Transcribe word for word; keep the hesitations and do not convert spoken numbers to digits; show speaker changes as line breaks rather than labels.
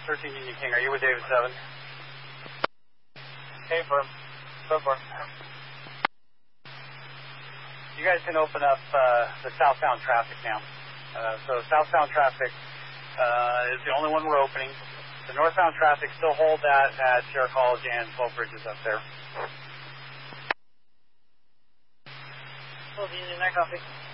thirteen Union King, are you with David seven? Okay, firm. Firm, firm. You guys can open up uh, the southbound traffic now. Uh, so southbound traffic uh, is the only one we're opening. The northbound traffic, still hold that at Sierra College and twelve Bridges up there. twelve Union, that copy.